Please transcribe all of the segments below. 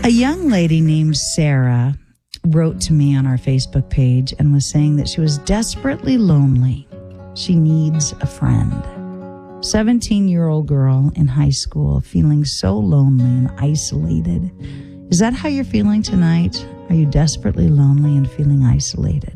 A young lady named Sarah wrote to me on our Facebook page and was saying that she was desperately lonely. She needs a friend. 17-year-old girl in high school feeling so lonely and isolated. Is that how you're feeling tonight? Are you desperately lonely and feeling isolated?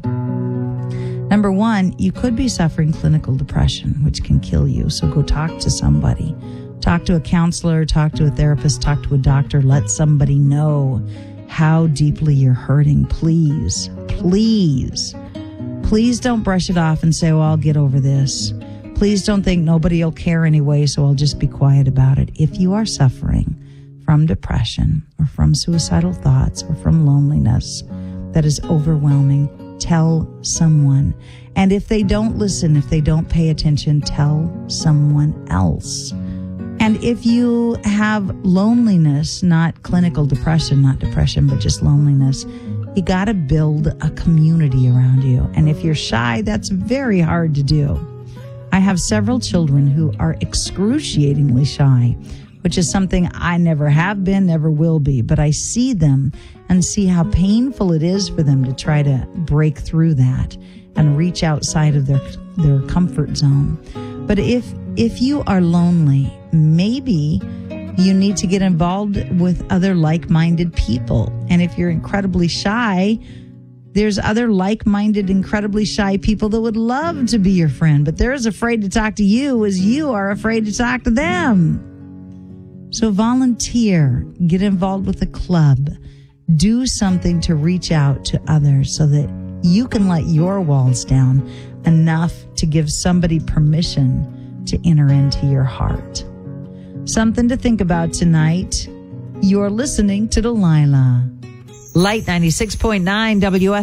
Number one, you could be suffering clinical depression, which can kill you. So go talk to somebody. Talk to a counselor, talk to a therapist, talk to a doctor. Let somebody know how deeply you're hurting. Please, please, please don't brush it off and say, well, I'll get over this. Please don't think nobody will care anyway, so I'll just be quiet about it. If you are suffering from depression or from suicidal thoughts or from loneliness that is overwhelming, tell someone. And if they don't listen, if they don't pay attention, tell someone else. And if you have loneliness, not clinical depression, not depression, but just loneliness, you got to build a community around you. And if you're shy, that's very hard to do. I have several children who are excruciatingly shy, which is something I never have been, never will be. But I see them and see how painful it is for them to try to break through that and reach outside of their comfort zone. But if you are lonely, maybe you need to get involved with other like-minded people. And if you're incredibly shy, there's other like-minded, incredibly shy people that would love to be your friend, but they're as afraid to talk to you as you are afraid to talk to them. So volunteer, get involved with a club, do something to reach out to others so that you can let your walls down enough to give somebody permission to enter into your heart. Something to think about tonight. You're listening to Delilah. Light 96.9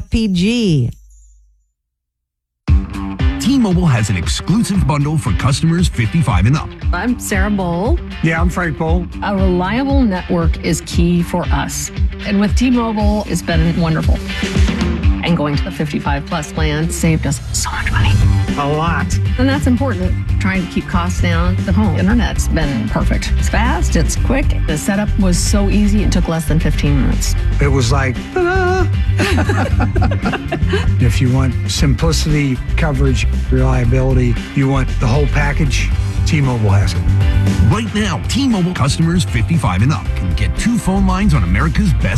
WFPG. T-Mobile has an exclusive bundle for customers 55 and up. I'm Sarah Bowl. Yeah, I'm Frank Bowl. A reliable network is key for us. And with T-Mobile, it's been wonderful. And going to the 55 plus plan saved us so much money. A lot. And that's important. Trying to keep costs down. The home internet's been perfect. It's fast, it's quick. The setup was so easy, it took less than 15 minutes. It was like, ta-da! If you want simplicity, coverage, reliability, you want the whole package, T-Mobile has it. Right now, T-Mobile customers 55 and up can get 2 phone lines on America's best